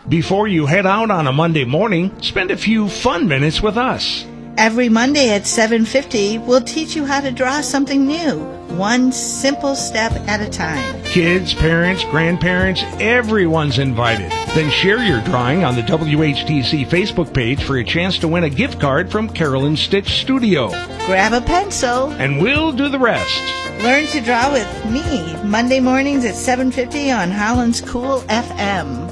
Before you head out on a Monday morning, spend a few fun minutes with us. Every Monday at 7:50, we'll teach you how to draw something new, one simple step at a time. Kids, parents, grandparents, everyone's invited. Then share your drawing on the WHTC Facebook page for a chance to win a gift card from Carolyn Stitch Studio. Grab a pencil, And we'll do the rest. learn to draw with me, Monday mornings at 7:50 on Holland's Cool FM.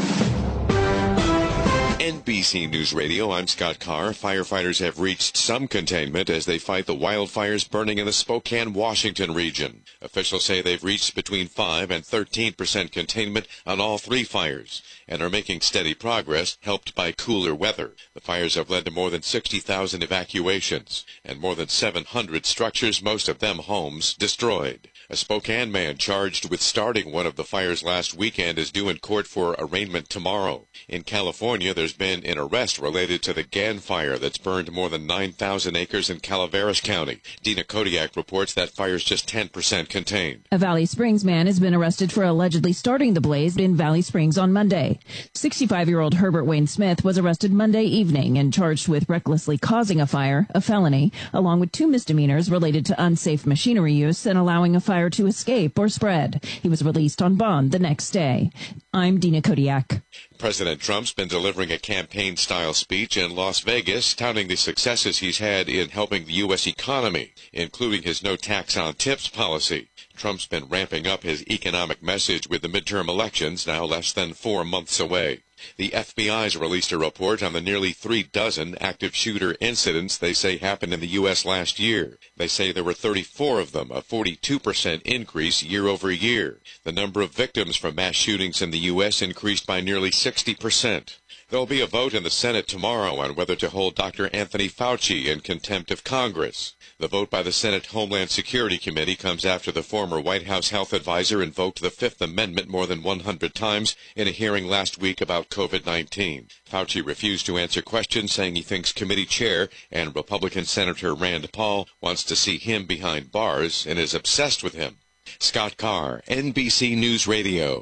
NBC News Radio, I'm Scott Carr. Firefighters have reached some containment as they fight the wildfires burning in the Spokane, Washington region. Officials say they've reached between 5 and 13% containment on all three fires and are making steady progress, helped by cooler weather. The fires have led to more than 60,000 evacuations and more than 700 structures, most of them homes, destroyed. A Spokane man charged with starting one of the fires last weekend is due in court for arraignment tomorrow. In California, there's been an arrest related to the Gann fire that's burned more than 9,000 acres in Calaveras County. Dina Kodiak reports that fire's just 10% contained. A Valley Springs man has been arrested for allegedly starting the blaze in Valley Springs on Monday. 65-year-old Herbert Wayne Smith was arrested Monday evening and charged with recklessly causing a fire, a felony, along with 2 misdemeanors related to unsafe machinery use and allowing a fire to escape or spread. He was released on bond the next day. I'm Dina Kodiak. President Trump's been delivering a campaign-style speech in Las Vegas, touting the successes he's had in helping the U.S. economy, including his no tax on tips policy. Trump's been ramping up his economic message with the midterm elections now less than 4 months away. The FBI's released a report on the nearly 3 dozen active shooter incidents they say happened in the U.S. last year. They say there were 34 of them, a 42% increase year over year. The number of victims from mass shootings in the U.S. increased by nearly 60%. There'll be a vote in the Senate tomorrow on whether to hold Dr. Anthony Fauci in contempt of Congress. The vote by the Senate Homeland Security Committee comes after the former White House health advisor invoked the Fifth Amendment more than 100 times in a hearing last week about COVID-19. Fauci refused to answer questions, saying he thinks committee chair and Republican Senator Rand Paul wants to see him behind bars and is obsessed with him. Scott Carr, NBC News Radio.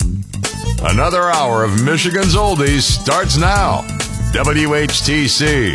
Another hour of Michigan's Oldies starts now. WHTC.